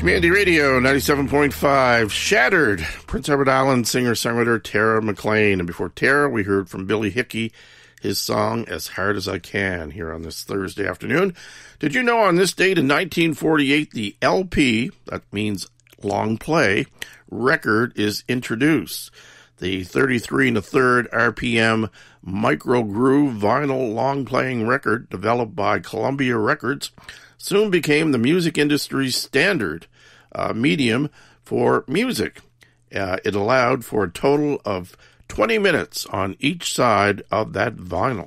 Community Radio 97.5, Shattered, Prince Edward Island singer-songwriter Tara McLean. And before Tara, we heard from Billy Hickey, his song As Hard As I Can, here on this Thursday afternoon. Did you know on this date in 1948, the LP, that means long play, record is introduced? The 33 1/3 RPM micro groove vinyl long playing record developed by Columbia Records soon became the music industry's standard medium for music. It allowed for a total of 20 minutes on each side of that vinyl.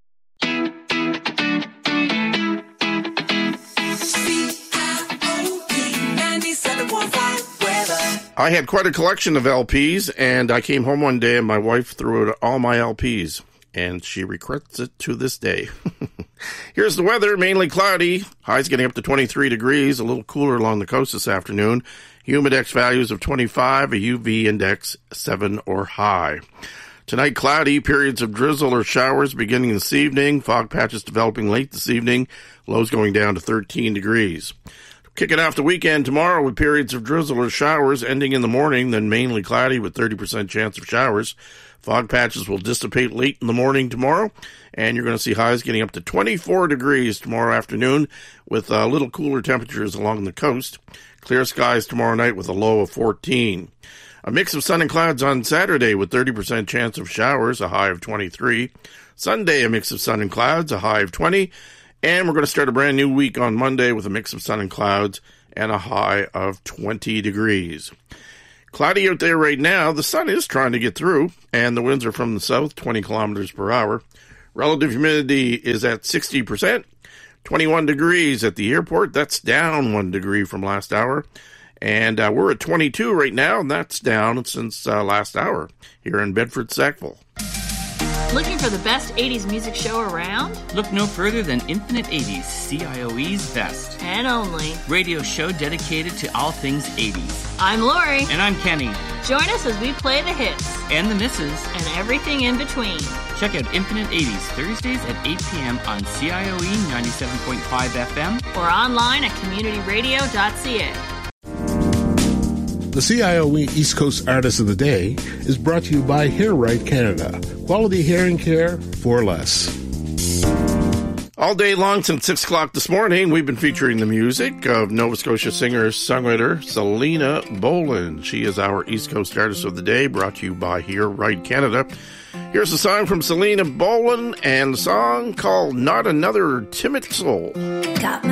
I had quite a collection of LPs, and I came home one day and my wife threw out all my LPs, and she regrets it to this day. Here's the weather, mainly cloudy. Highs getting up to 23 degrees, a little cooler along the coast this afternoon. Humidex values of 25, a UV index 7 or high. Tonight, cloudy, periods of drizzle or showers beginning this evening. Fog patches developing late this evening. Lows going down to 13 degrees. Kicking off the weekend tomorrow with periods of drizzle or showers ending in the morning, then mainly cloudy with 30% chance of showers. Fog patches will dissipate late in the morning tomorrow, and you're going to see highs getting up to 24 degrees tomorrow afternoon with a little cooler temperatures along the coast. Clear skies tomorrow night with a low of 14. A mix of sun and clouds on Saturday with 30% chance of showers, a high of 23. Sunday, a mix of sun and clouds, a high of 20. And we're going to start a brand new week on Monday with a mix of sun and clouds and a high of 20 degrees. Cloudy out there right now. The sun is trying to get through, and the winds are from the south, 20 kilometers per hour. Relative humidity is at 60%. 21 degrees at the airport. That's down 1 degree from last hour. And we're at 22 right now, and that's down since last hour here in Bedford-Sackville. Looking for the best 80s music show around? Look no further than Infinite 80s, CIOE's best. And only. Radio show dedicated to all things 80s. I'm Lori. And I'm Kenny. Join us as we play the hits. And the misses. And everything in between. Check out Infinite 80s Thursdays at 8 p.m. on CIOE 97.5 FM. Or online at communityradio.ca. The CIOE East Coast Artist of the Day is brought to you by Hair Right Canada. Quality hearing care for less. All day long since 6 o'clock this morning, we've been featuring the music of Nova Scotia singer-songwriter Selena Boland. She is our East Coast Artist of the Day, brought to you by Hair Right Canada. Here's a song from Selena Boland, and the song called Not Another Timid Soul. Got